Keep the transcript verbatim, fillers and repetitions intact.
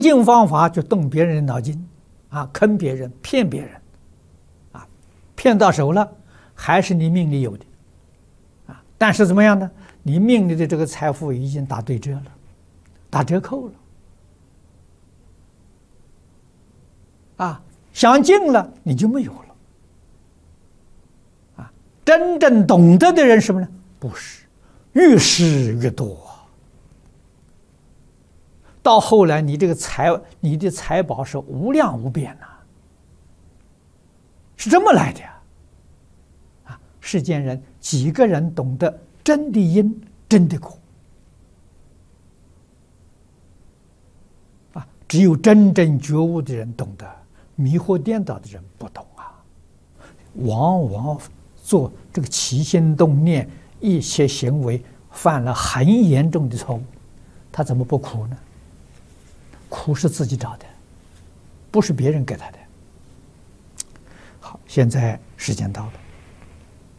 净方法就动别人的脑筋，啊，坑别人、骗别人，啊，骗到手了，还是你命里有的，啊，但是怎么样呢？你命里的这个财富已经打对折了，打折扣了，啊，想尽了你就没有了，啊，真正懂得的人什么呢？不是，越施越多。到后来，你这个财，你的财宝是无量无边呐，是这么来的呀！啊，世间人几个人懂得真的因，真的果？啊，只有真正觉悟的人懂得，迷惑颠倒的人不懂啊。往往做这个起心动念一切行为，犯了很严重的错误，他怎么不苦呢？苦是自己找的，不是别人给他的。好，现在时间到了。